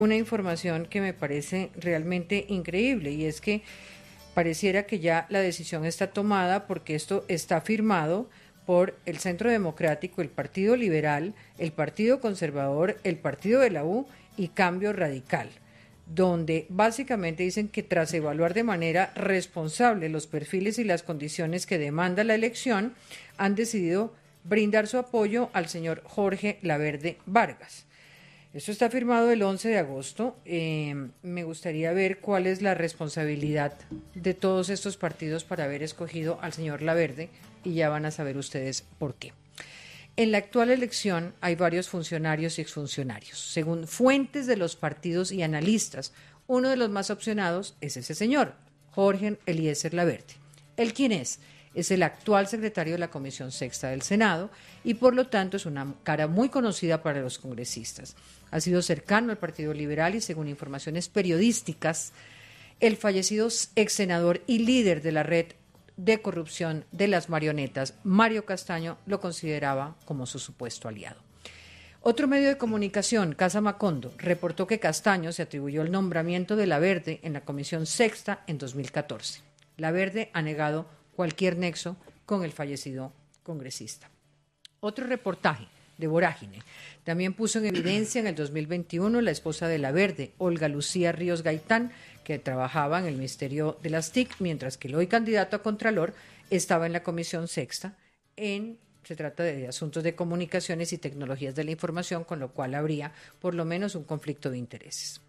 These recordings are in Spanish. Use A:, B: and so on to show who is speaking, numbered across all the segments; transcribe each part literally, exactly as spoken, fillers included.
A: una información que me parece realmente increíble, y es que pareciera que ya la decisión está tomada, porque esto está firmado por el Centro Democrático, el Partido Liberal, el Partido Conservador, el Partido de la U y Cambio Radical, donde básicamente dicen que tras evaluar de manera responsable los perfiles y las condiciones que demanda la elección, han decidido brindar su apoyo al señor Jorge Laverde Vargas. Esto está firmado el once de agosto. Eh, me gustaría ver cuál es la responsabilidad de todos estos partidos para haber escogido al señor Laverde, y ya van a saber ustedes por qué. En la actual elección hay varios funcionarios y exfuncionarios. Según fuentes de los partidos y analistas, uno de los más opcionados es ese señor, Jorge Eliezer Laverde. ¿Él quién es? Es el actual secretario de la Comisión Sexta del Senado y por lo tanto es una cara muy conocida para los congresistas. Ha sido cercano al Partido Liberal y, según informaciones periodísticas, el fallecido ex senador y líder de la red de corrupción de las marionetas, Mario Castaño, lo consideraba como su supuesto aliado. Otro medio de comunicación, Casa Macondo, reportó que Castaño se atribuyó el nombramiento de Laverde en la Comisión Sexta en dos mil catorce. Laverde ha negado cualquier nexo con el fallecido congresista. Otro reportaje de Vorágine también puso en evidencia en el dos mil veintiuno la esposa de Laverde, Olga Lucía Ríos Gaitán, que trabajaba en el Ministerio de las T I C, mientras que el hoy candidato a Contralor estaba en la Comisión Sexta. En, se trata de asuntos de comunicaciones y tecnologías de la información, con lo cual habría por lo menos un conflicto de intereses.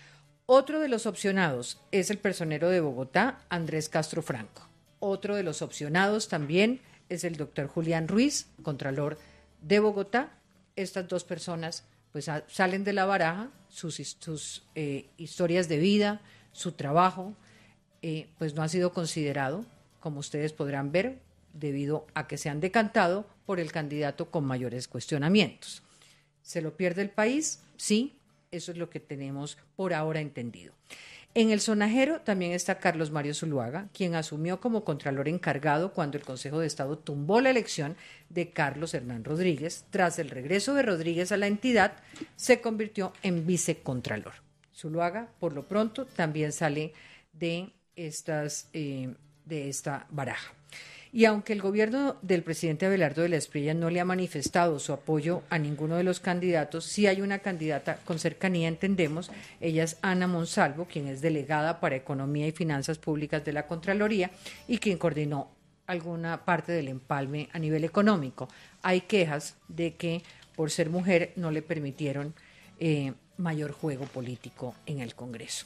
A: Otro de los opcionados es el personero de Bogotá, Andrés Castro Franco. Otro de los opcionados también es el doctor Julián Ruiz, Contralor de Bogotá. Estas dos personas pues a, salen de la baraja, sus, sus eh, historias de vida, su trabajo, eh, pues no ha sido considerado, como ustedes podrán ver, debido a que se han decantado por el candidato con mayores cuestionamientos. ¿Se lo pierde el país? Sí, eso es lo que tenemos por ahora entendido. En el sonajero también está Carlos Mario Zuluaga, quien asumió como contralor encargado cuando el Consejo de Estado tumbó la elección de Carlos Hernán Rodríguez. Tras el regreso de Rodríguez a la entidad, se convirtió en vicecontralor. Zuluaga, por lo pronto, también sale de, estas, eh, de esta baraja. Y aunque el gobierno del presidente Abelardo de la Espriella no le ha manifestado su apoyo a ninguno de los candidatos, sí hay una candidata con cercanía, entendemos. Ella es Ana Monsalvo, quien es delegada para Economía y Finanzas Públicas de la Contraloría y quien coordinó alguna parte del empalme a nivel económico. Hay quejas de que por ser mujer no le permitieron eh, mayor juego político en el Congreso.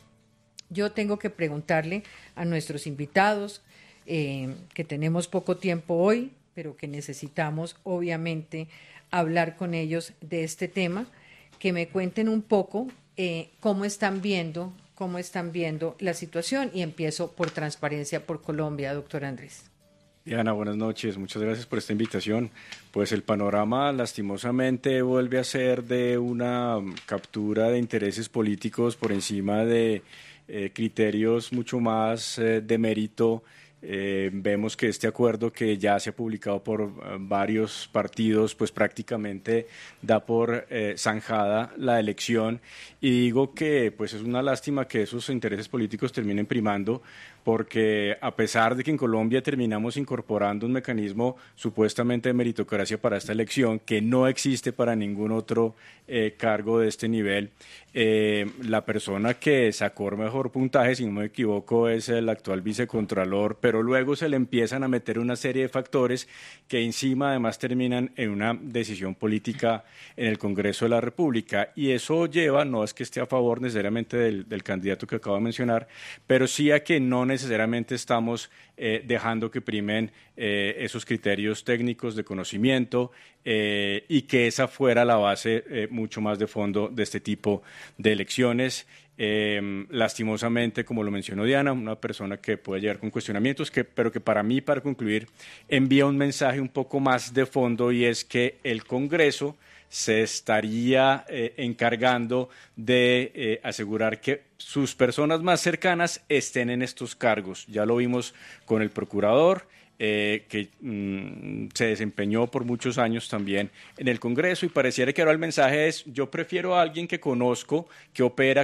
A: Yo tengo que preguntarle a nuestros invitados, Eh, que tenemos poco tiempo hoy, pero que necesitamos obviamente hablar con ellos de este tema, que me cuenten un poco eh, cómo están viendo, cómo están viendo la situación, y empiezo por Transparencia por Colombia, doctor Andrés.
B: Diana, buenas noches, muchas gracias por esta invitación. Pues el panorama lastimosamente vuelve a ser de una captura de intereses políticos por encima de eh, criterios mucho más eh, de mérito. Eh, vemos que este acuerdo, que ya se ha publicado por uh, varios partidos, pues prácticamente da por eh, zanjada la elección, y digo que pues es una lástima que esos intereses políticos terminen primando, porque a pesar de que en Colombia terminamos incorporando un mecanismo supuestamente de meritocracia para esta elección, que no existe para ningún otro eh, cargo de este nivel, eh, la persona que sacó mejor puntaje, si no me equivoco, es el actual vicecontralor, pero luego se le empiezan a meter una serie de factores que encima además terminan en una decisión política en el Congreso de la República, y eso lleva, no es que esté a favor necesariamente del, del candidato que acabo de mencionar, pero sí a que no necesariamente estamos eh, dejando que primen eh, esos criterios técnicos de conocimiento eh, y que esa fuera la base eh, mucho más de fondo de este tipo de elecciones. Eh, lastimosamente, como lo mencionó Diana, una persona que puede llegar con cuestionamientos, que, pero que para mí, para concluir, envía un mensaje un poco más de fondo, y es que el Congreso se estaría eh, encargando de eh, asegurar que sus personas más cercanas estén en estos cargos. Ya lo vimos con el procurador, eh, que mm, se desempeñó por muchos años también en el Congreso, y pareciera que ahora el mensaje es: yo prefiero a alguien que conozco, que opera